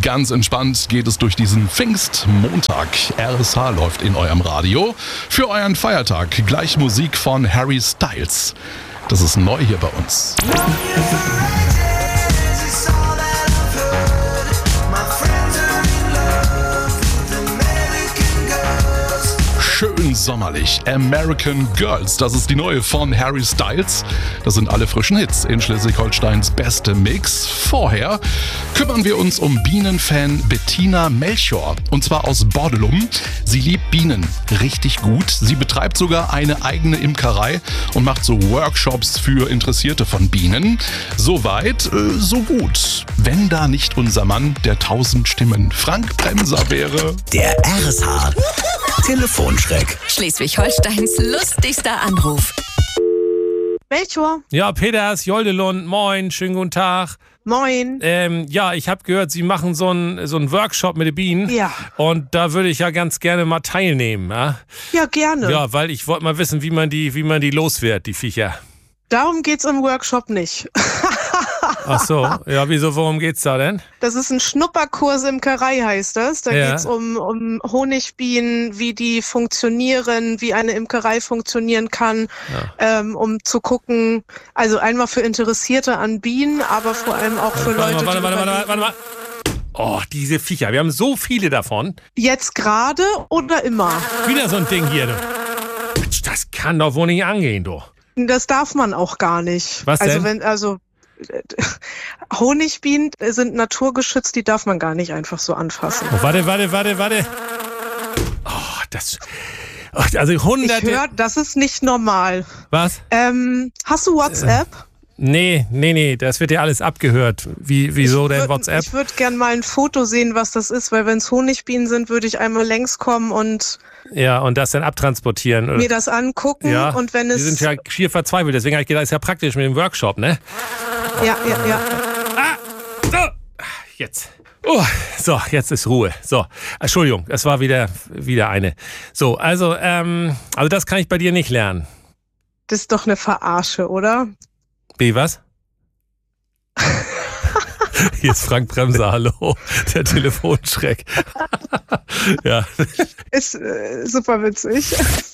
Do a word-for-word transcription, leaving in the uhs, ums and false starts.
Ganz entspannt geht es durch diesen Pfingstmontag. R S H läuft in eurem Radio. Für euren Feiertag gleich Musik von Harry Styles. Das ist neu hier bei uns. Schön sommerlich. American Girls, das ist die neue von Harry Styles. Das sind alle frischen Hits in Schleswig-Holsteins beste Mix. Vorher kümmern wir uns um Bienenfan Bettina Melchior. Und zwar aus Bordelum. Sie liebt Bienen richtig gut. Sie betreibt sogar eine eigene Imkerei und macht so Workshops für Interessierte von Bienen. Soweit, äh, so gut. Wenn da nicht unser Mann der tausend Stimmen Frank Bremser wäre. Der R S H Telefonschreck. Schleswig-Holsteins lustigster Anruf. Melchior. Ja, Peters, Joldelund, moin, schönen guten Tag. Moin. Ähm, ja, ich habe gehört, Sie machen so einen so einen Workshop mit den Bienen. Ja. Und da würde ich ja ganz gerne mal teilnehmen. Ja, Ja, gerne. ja weil ich wollte mal wissen, wie man die, wie man die los wird, die Viecher. Darum geht's im Workshop nicht. Ach so, ja, wieso, worum geht's da denn? Das ist ein Schnupperkurs Imkerei, heißt das. Da Ja. geht's um, um Honigbienen, wie die funktionieren, wie eine Imkerei funktionieren kann, ähm, um zu gucken, also einmal für Interessierte an Bienen, aber vor allem auch für Warte Leute, mal, warte, die warte, warte, überlegen, warte mal. Oh, diese Viecher, wir haben so viele davon. jetzt gerade oder immer. Wieder so ein Ding hier, du. Mensch, das kann doch wohl nicht angehen, du. Das darf man auch gar nicht. Was also denn? wenn, also äh, Honigbienen sind naturgeschützt, die darf man gar nicht einfach so anfassen. Oh, warte, warte, warte, warte. Oh, das... Oh, also Ich hunderte... höre, das ist nicht normal. Was? Ähm, hast du WhatsApp? Nee, nee, nee, das wird ja alles abgehört. Wie, wieso denn Würd- WhatsApp? Ich würde gern mal ein Foto sehen, was das ist, weil wenn es Honigbienen sind, würde ich einmal längs kommen und Ja, und das dann abtransportieren. oder? mir das angucken. ja, Und wenn die es sind ja schier verzweifelt. Deswegen habe ich gedacht, ist ja praktisch mit dem Workshop, ne? ja, ja, ja. So, jetzt. Oh, so, jetzt ist Ruhe. So, Entschuldigung, es war wieder, wieder eine. So, also, ähm, also das kann ich bei dir nicht lernen. Das ist doch eine Verarsche, oder? Wie, was? Hier ist Frank Bremser, hallo, der Telefonschreck. Ja. Ist äh, super witzig.